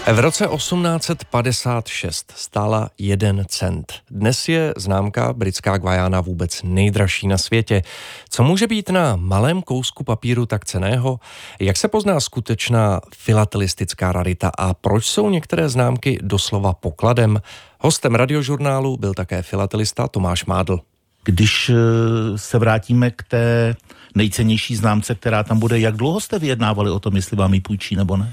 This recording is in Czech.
V roce 1856 stála 1 cent. Dnes je známka britská Guajana vůbec nejdražší na světě. Co může být na malém kousku papíru tak cenného? Jak se pozná skutečná filatelistická rarita a proč jsou některé známky doslova pokladem? Hostem Radiožurnálu byl také filatelista Tomáš Mádl. Když se vrátíme k té nejcennější známce, která tam bude, jak dlouho jste vyjednávali o tom, jestli vám ji půjčí nebo ne?